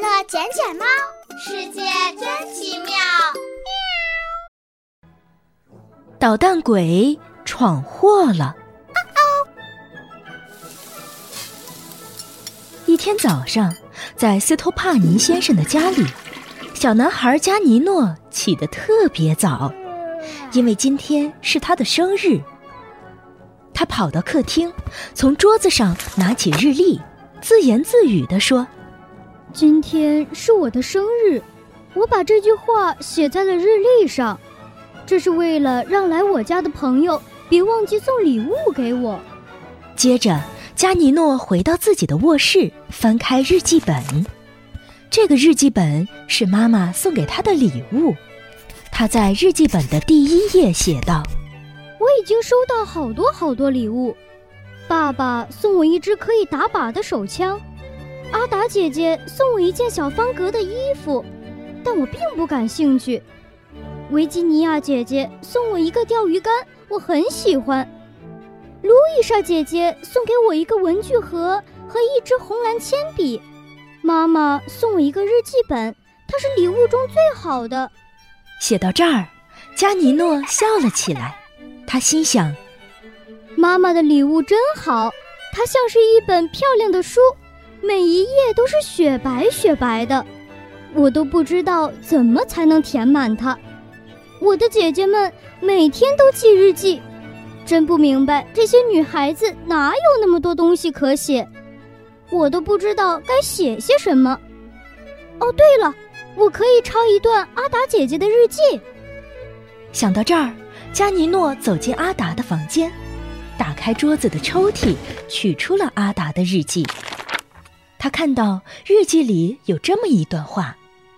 乐捡捡猫，世界真奇妙。 捣蛋鬼闯祸了。一天早上，在斯托帕尼先生的家里，小男孩加尼诺起得特别早，因为今天是他的生日。他跑到客厅，从桌子上拿起日历，自言自语地说： 今天是我的生日，我把这句话写在了日历上，这是为了让来我家的朋友别忘记送礼物给我。 接着加尼诺回到自己的卧室，翻开日记本。这个日记本是妈妈送给他的礼物。他在日记本的第1页写道： 我已经收到好多礼物，爸爸送我一支可以打靶的手枪，阿达姐姐送我一件小方格的衣服，但我并不感兴趣。维吉尼亚姐姐送我一个钓鱼竿，我很喜欢。路易莎姐姐送给我一个文具盒和一支红蓝铅笔。妈妈送我一个日记本，它是礼物中最好的。 写到这儿，加尼诺笑了起来。他心想， 妈妈的礼物真好，它像是一本漂亮的书，每一页都是雪白的，我都不知道怎么才能填满它。我的姐姐们每天都记日记，真不明白这些女孩子哪有那么多东西可写，我都不知道该写些什么。哦，对了，我可以抄一段阿达姐姐的日记。 想到这儿，加尼诺走进阿达的房间，打开桌子的抽屉，取出了阿达的日记。他看到日记里有这么一段话：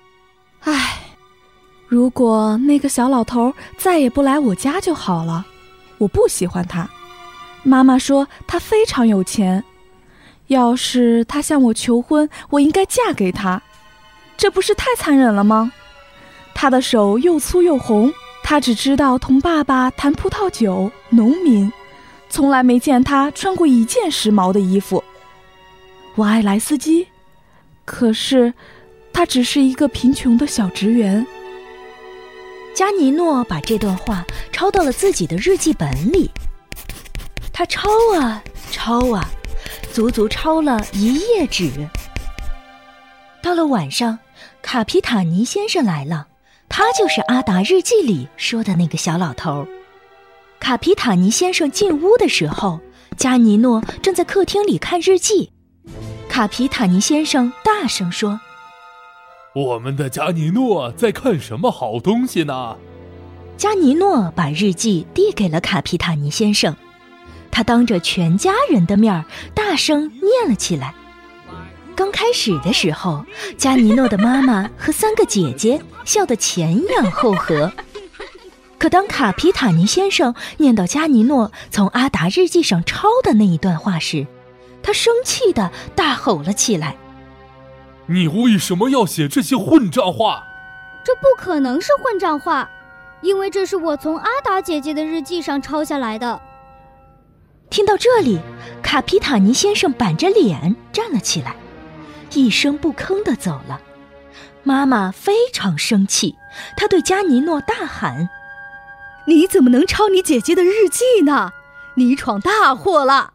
如果那个小老头再也不来我家就好了，我不喜欢他。妈妈说他非常有钱，要是他向我求婚，我应该嫁给他，这不是太残忍了吗？他的手又粗又红，他只知道同爸爸谈葡萄酒，农民，从来没见他穿过一件时髦的衣服。我爱莱斯基，可是他只是一个贫穷的小职员。 加尼诺把这段话抄到了自己的日记本里。他抄啊抄啊，足足抄了1页纸。到了晚上，卡皮塔尼先生来了，他就是阿达日记里说的那个小老头。卡皮塔尼先生进屋的时候，加尼诺正在客厅里看日记。卡皮塔尼先生大声说： 我们的加尼诺在看什么好东西呢？ 加尼诺把日记递给了卡皮塔尼先生，他当着全家人的面大声念了起来。刚开始的时候，加尼诺的妈妈和3个姐姐笑得前仰后合。可当卡皮塔尼先生念到加尼诺从阿达日记上抄的那一段话时，他生气地大吼了起来： 你为什么要写这些混账话？ 这不可能是混账话，因为这是我从阿达姐姐的日记上抄下来的。 听到这里，卡皮塔尼先生板着脸站了起来，一声不吭地走了。妈妈非常生气，她对加尼诺大喊： 你怎么能抄你姐姐的日记呢？你闯大祸了！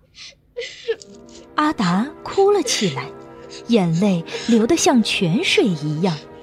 阿达哭了起来，眼泪流得像泉水一样。